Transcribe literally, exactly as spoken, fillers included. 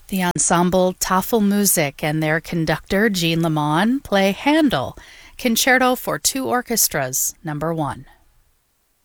The ensemble Tafelmusik and their conductor Jean Lemon play Handel, Concerto for Two Orchestras, number one.